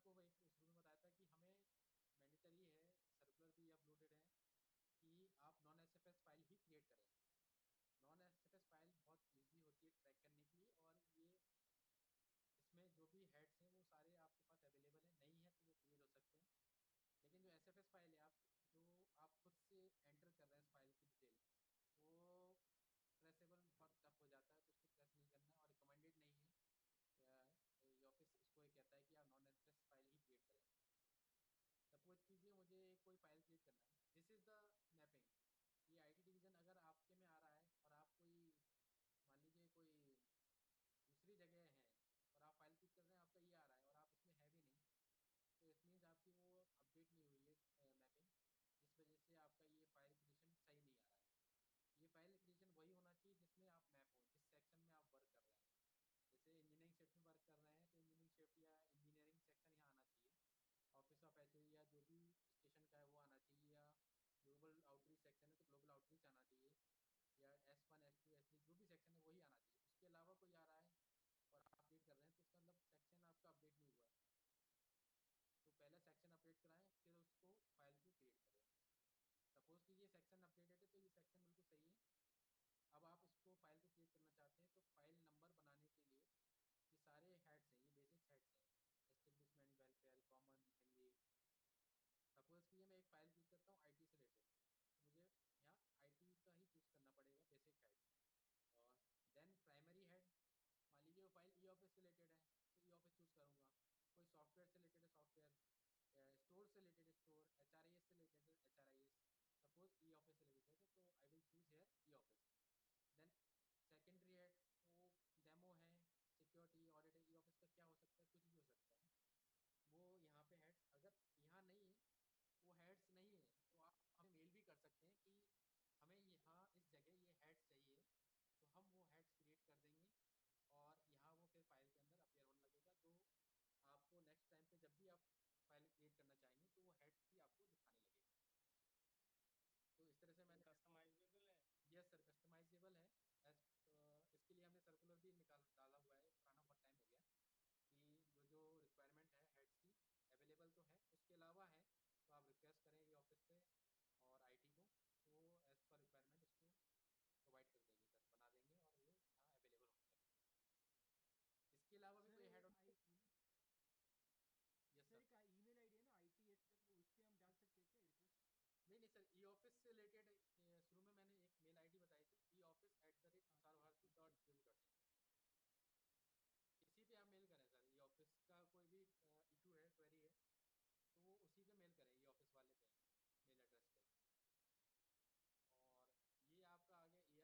आपको एक शुरू में बताया था कि हमें मैंडेटरी है, सर्कुलर भी अपलोडेड है कि आप non S F S file ही क्रिएट करें। Non S F S file बहुत ईजी होती है ट्रैक करने के लिए, और ये इसमें जो भी हेड्स हैं वो सारे आपके पास अवेलेबल है, नहीं है तो वो क्रिएट हो सकते हैं। लेकिन जो एस एफ एस फाइल है, आप जो आप खुद से एंटर कर रहे हैं इस फाइल की डिटेल, वो ट्रेसेबल बहुत टफ हो जाता है, तो उसको ट्रेस नहीं करना है और रिकमेंडेड नहीं है। ये ऑफिस इसको ये कहता है कि आप नॉन एस फाइल ही क्रिएट करें। सपोज कीजिए मुझे कोई फाइल क्रिएट करना है, दिस इज द मैपिंग। ये आईटी डिवीजन अगर आपके में आ रहा है और आप कोई मान लीजिए कोई दूसरी जगह है और आप फाइल क्रिएट कर रहे हैं, आपका ये आ रहा है और आप उसमें है भी नहीं, तो इट मीन्स आपकी वो अपडेट नहीं हुई है मैपिंग, जिस वजह से आपका ये फाइल क्रिएशन सही नहीं आ रहा है। ये फाइल क्रिएशन वही होना चाहिए जिसमें आप मैप हो, जिस सेक्शन में आप वर्क कर रहे हैं। जैसे इंजीनियरिंग शिफ्ट में वर्क कर रहे हैं तो इंजीनियरिंग शिफ्ट या इंजीनियरिंग सेक्शन यहाँ आना चाहिए। ऑफिस ऑफ एच या जो भी स्टेशन का है वो आना चाहिए, या ग्लोबल आउटरीच सेक्शन है तो ग्लोबल आउटरीच आना चाहिए, या S1 S2 S3 जो भी सेक्शन है वही आना चाहिए। उसके अलावा कोई आ रहा है और आप अपडेट कर रहे हैं तो इसका मतलब सेक्शन आपका अपडेट नहीं हुआ है। तो पहले सेक्शन अपडेट कराएं, फिर उसको फाइल को क्रिएट करें। सपोज कि ये सेक्शन अपडेटेड है तो ये सेक्शन बिल्कुल सही है। अब आप इसको फाइल को क्रिएट करना चाहते हैं, तो फाइल नंबर बनाने के लिए ये सारे हेड्स हैं, ये बेसिक्स हेड्स हैं, establishment, welfare, common, Hindi. Suppose कि ये मैं एक फाइल क्रिएट करता हूँ आईटी से रिलेटेड, तो मुझे यहाँ आईटी का ही चूज करना पड़ेगा बेसिक हेड। और देन प्राइमरी हेड, मान लीजिए वो फाइल ई ऑफिस से रिलेटेड है तो ई ऑफिस चूज करूंगा। कोई सॉफ्टवेयर से रिलेटेड है सॉफ्टवेयर, स्टोर से related store, H R I S से रिलेटेड है H R I S. Suppose e office से रिलेटेड है तो I will choose hair e office. Then secondary head, वो डेमो है, सिक्योरिटी ऑडिट है, ई ऑफिस का क्या हो सकता है, कुछ भी हो सकता है। वो यहाँ पे हेड्स अगर यहाँ नहीं है, वो हेड्स नहीं है, तो आप हमें मेल भी कर सकते हैं कि हमें यहाँ इस जगह ये हेड्स चाहिए, तो हम वो हेड्स क्रिएट कर देंगे और यहाँ वो फिर फाइल के अंदर अपेयर होने लगेगा। तो आपको नेक्स्ट टाइम पे जब भी आप फाइल क्रिएट करना चाहेंगे तो वो हेड्स भी आपको दिखाने लगेगा। तो इस तरह से ये मैंने, कस्टमाइजेबल है। यस सर, कस्टमाइजेबल है। एज इसके लिए हमने सर्कुलर भी निकाल डाला हुआ है, पुराना बहुत टाइम हो गया, कि जो जो रिक्वायरमेंट है हेड्स की अवेलेबल तो है, उसके अलावा है तो आप रिक्वेस्ट करें ये ऑफिस से और आईटी को, तो वो एज पर रिक्वायरमेंट उसको प्रोवाइड कर देंगे, कर बना देंगे और वो यहाँ अवेलेबल होने लगेगा। इसके अलावा भी सर कोई हेड एक होना। आई यस सर सर। एक ईमेल आईडी है ना, IT@, उस पे हम डाल सकते हैं क्या रिक्वेस्ट? नहीं नहीं सर, ई ऑफिस से रिलेटेड